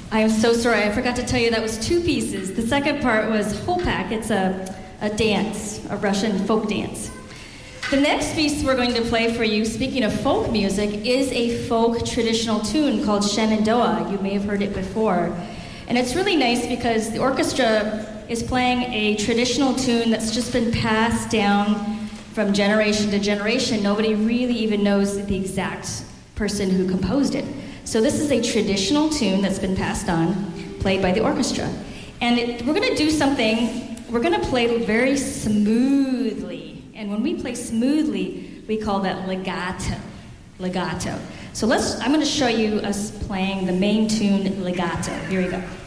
I am so sorry. I forgot to tell you that was two pieces. The second part was Hopak. It's a dance, a Russian folk dance. The next piece we're going to play for you, speaking of folk music, is a folk traditional tune called Shenandoah. You may have heard it before. And it's really nice because the orchestra is playing a traditional tune that's just been passed down from generation to generation. Nobody really even knows the exact person who composed it. So this is a traditional tune that's been passed on, played by the orchestra. And we're going to do something, we're going to play very smoothly. And when we play smoothly, we call that legato. Legato. So I'm going to show you us playing the main tune legato. Here we go.